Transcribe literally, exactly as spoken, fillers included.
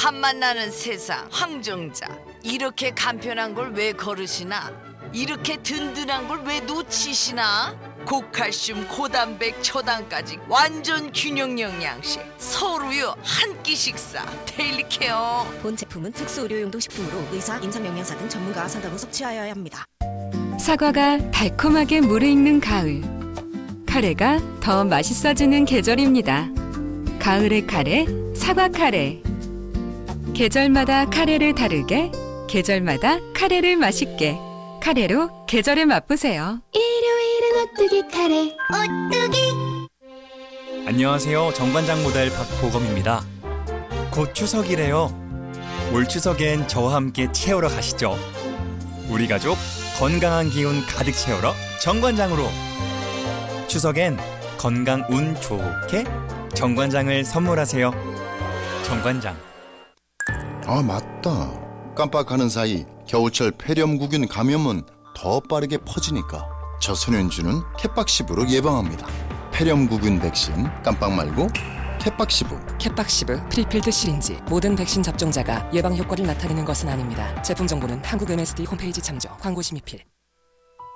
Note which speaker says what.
Speaker 1: 한맛 나는 세상 황정자. 이렇게 간편한 걸 왜 거르시나? 이렇게 든든한 걸 왜 놓치시나? 고칼슘, 고단백, 초당까지 완전 균형 영양식. 서울우유 한 끼 식사 데일리 케어.
Speaker 2: 본 제품은 특수 의료용도 식품으로 의사, 임상영양사 등 전문가와 상담 후 섭취하여야 합니다.
Speaker 3: 사과가 달콤하게 무르익는 가을. 카레가 더 맛있어지는 계절입니다. 가을의 카레, 사과 카레. 계절마다 카레를 다르게, 계절마다 카레를 맛있게. 카레로 계절을 맛보세요.
Speaker 4: 일요일은 오뚜기 카레. 오뚜기.
Speaker 5: 안녕하세요. 정관장 모델 박보검입니다. 곧 추석이래요. 올 추석엔 저와 함께 채우러 가시죠. 우리 가족 건강한 기운 가득 채우러 정관장으로. 추석엔 건강 운 좋게 정관장을 선물하세요. 정관장.
Speaker 6: 아, 맞다. 깜빡하는 사이 겨울철 폐렴구균 감염은 더 빠르게 퍼지니까 저소년주는 캣박시브로 예방합니다. 폐렴구균 백신 깜빡 말고 캣박시브.
Speaker 7: 캣박시브 프리필드 시린지. 모든 백신 접종자가 예방 효과를 나타내는 것은 아닙니다. 제품 정보는 한국 엠에스디 홈페이지 참조. 광고 심의필.